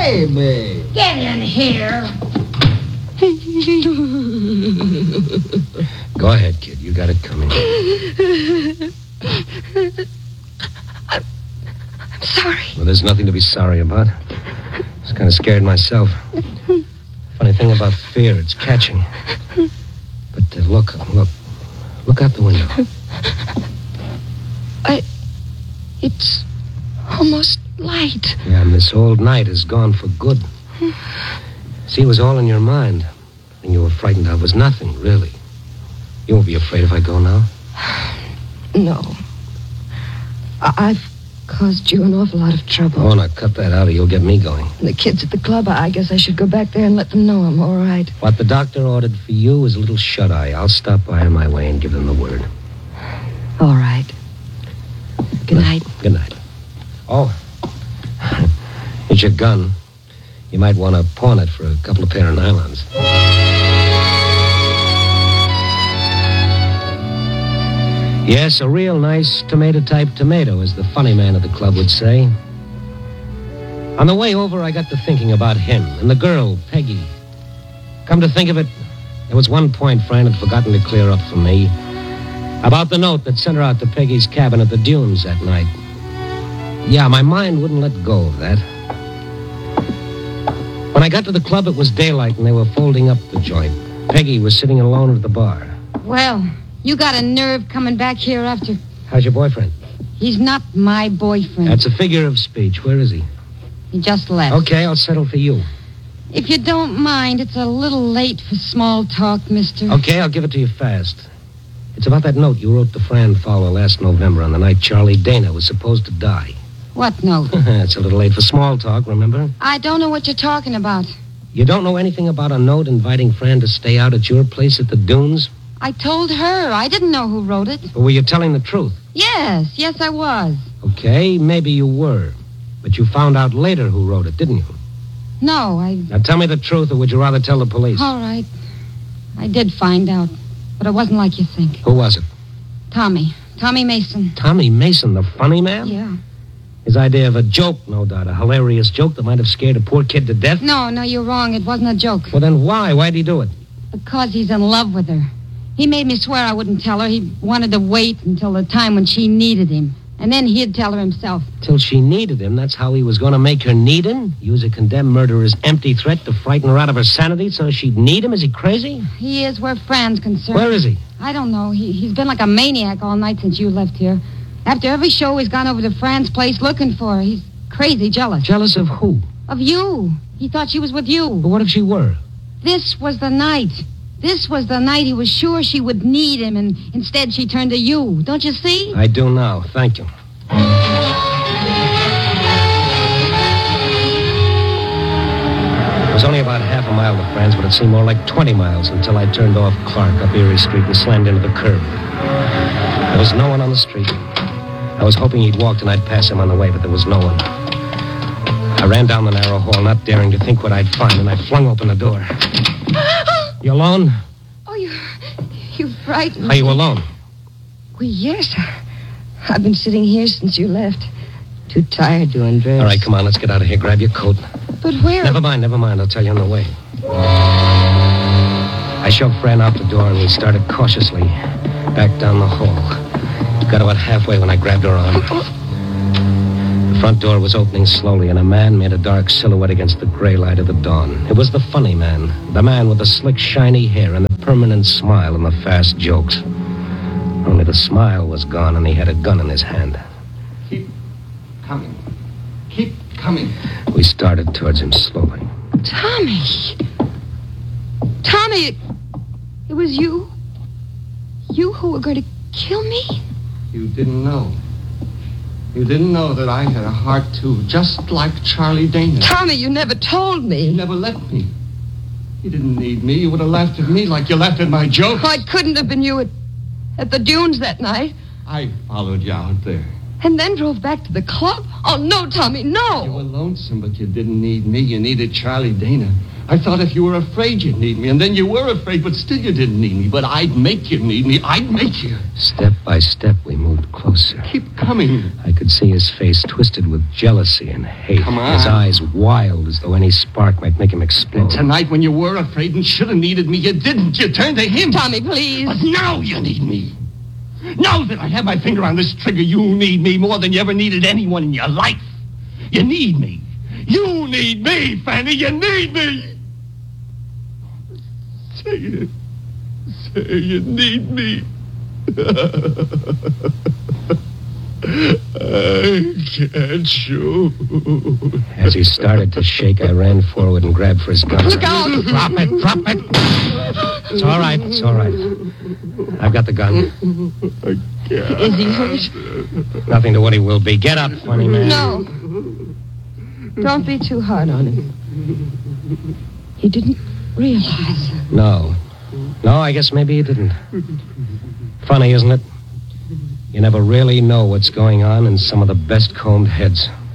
Baby. Get in here. Go ahead, kid. You got it coming. I'm sorry. Well, there's nothing to be sorry about. I was kind of scared myself. Funny thing about fear, it's catching. But look out the window. It's almost light. Yeah, and this old night is gone for good. See, it was all in your mind. And you were frightened of was nothing, really. You won't be afraid if I go now? No. I've caused you an awful lot of trouble. Oh, now cut that out or you'll get me going. And the kids at the club, I guess I should go back there and let them know I'm all right. What the doctor ordered for you is a little shut-eye. I'll stop by on my way and give them the word. All right. Good night. Good night. Oh, it's your gun. You might want to pawn it for a couple of pair of nylons. Yes, a real nice tomato-type tomato, as the funny man at the club would say. On the way over, I got to thinking about him and the girl, Peggy. Come to think of it, there was one point Fran had forgotten to clear up for me. About the note that sent her out to Peggy's cabin at the dunes that night. Yeah, my mind wouldn't let go of that. When I got to the club, it was daylight and they were folding up the joint. Peggy was sitting alone at the bar. Well, you got a nerve coming back here after... How's your boyfriend? He's not my boyfriend. That's a figure of speech. Where is he? He just left. Okay, I'll settle for you. If you don't mind, it's a little late for small talk, mister. Okay, I'll give it to you fast. It's about that note you wrote to Fran Fowler last November on the night Charlie Dana was supposed to die. What note? It's a little late for small talk, remember? I don't know what you're talking about. You don't know anything about a note inviting Fran to stay out at your place at the dunes? I told her. I didn't know who wrote it. Or were you telling the truth? Yes, I was. Okay, maybe you were. But you found out later who wrote it, didn't you? No, Now tell me the truth, or would you rather tell the police? All right. I did find out. But it wasn't like you think. Who was it? Tommy Mason. Tommy Mason, the funny man? Yeah. His idea of a joke, no doubt. A hilarious joke that might have scared a poor kid to death? No, you're wrong. It wasn't a joke. Well, then why? Why'd he do it? Because he's in love with her. He made me swear I wouldn't tell her. He wanted to wait until the time when she needed him. And then he'd tell her himself. Till she needed him? That's how he was going to make her need him? Use a condemned murderer's empty threat to frighten her out of her sanity so she'd need him? Is he crazy? He is where Fran's concerned. Where is he? I don't know. He's been like a maniac all night since you left here. After every show, he's gone over to Fran's place looking for her. He's crazy jealous. Jealous of who? Of you. He thought she was with you. But what if she were? This was the night. This was the night he was sure she would need him, and instead she turned to you. Don't you see? I do now. Thank you. It was only about half a mile to Fran's, but it seemed more like 20 miles until I turned off Clark up Erie Street and slammed into the curb. There was no one on the street. I was hoping he'd walked and I'd pass him on the way, but there was no one. I ran down the narrow hall, not daring to think what I'd find, and I flung open the door. You alone? Oh, you frightened me. Are you alone? Well, yes. I've been sitting here since you left. Too tired to undress. All right, come on, let's get out of here. Grab your coat. But where? Never mind. I'll tell you on the way. I shoved Fran out the door and we started cautiously back down the hall. Got about halfway when I grabbed her arm. The front door was opening slowly and a man made a dark silhouette against the gray light of the dawn. It was the funny man. The man with the slick, shiny hair and the permanent smile and the fast jokes. Only the smile was gone and he had a gun in his hand. Keep coming. Keep coming. We started towards him slowly. Tommy, it was you? You who were going to kill me? You didn't know. You didn't know that I had a heart, too, just like Charlie Dana. Tommy, you never told me. You never left me. You didn't need me. You would have laughed at me like you laughed at my jokes. Oh, it couldn't have been you at the dunes that night. I followed you out there. And then drove back to the club? Oh, no, Tommy, no. You were lonesome, but you didn't need me. You needed Charlie Dana. I thought if you were afraid, you'd need me. And then you were afraid, but still you didn't need me. But I'd make you need me. I'd make you. Step by step, we moved closer. Keep coming. I could see his face twisted with jealousy and hate. Come on. His eyes wild as though any spark might make him explode. Tonight, when you were afraid and should have needed me, you didn't. You turned to him. Tommy, please. But now you need me. Now that I have my finger on this trigger, you need me more than you ever needed anyone in your life. You need me. You need me, Fanny. You need me. Say it. Say you need me. I can't shoot. As he started to shake, I ran forward and grabbed for his gun. Look out! Drop it! Drop it! It's all right. It's all right. I've got the gun. I can't. Is he hurt? Nothing to what he will be. Get up, funny man. No. Don't be too hard on him. He didn't realize. No. No, I guess maybe he didn't. Funny, isn't it? You never really know what's going on in some of the best combed heads.